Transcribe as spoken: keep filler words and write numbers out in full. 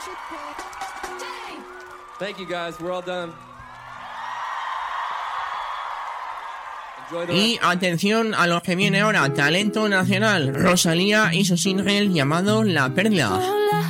Thank you guys, we're all done. Y atención a lo que viene ahora, talento nacional, Rosalía y su single llamado La Perla.